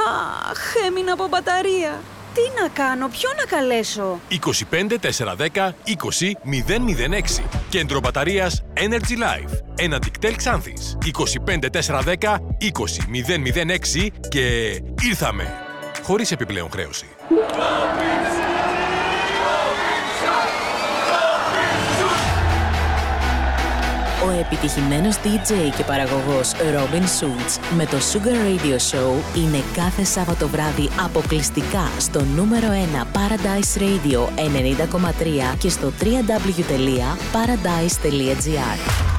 Αχ, έμεινα από μπαταρία. Τι να κάνω, ποιο να καλέσω? 25 410 20 006. Κέντρο μπαταρίας Energy Life. Ένα Dictel Xanthis. 25 410 20 006 και ήρθαμε. Χωρίς επιπλέον χρέωση. Ο επιτυχημένος DJ και παραγωγός Robin Schulz με το Sugar Radio Show είναι κάθε Σάββατο βράδυ αποκλειστικά στο νούμερο 1 Paradise Radio 90,3 και στο www.paradise.gr.